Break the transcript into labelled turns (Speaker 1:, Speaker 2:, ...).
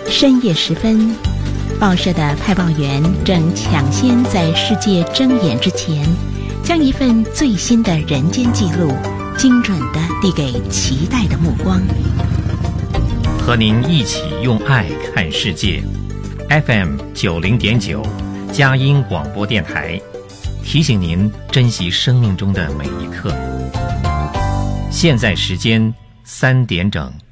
Speaker 1: 深夜时分，报社的派报员正抢先在世界睁眼之前，将一份最新的人间记录精准地递给期待的目光。
Speaker 2: 和您一起用爱看世界。FM90.9佳音广播电台提醒您珍惜生命中的每一刻。现在时间3点整。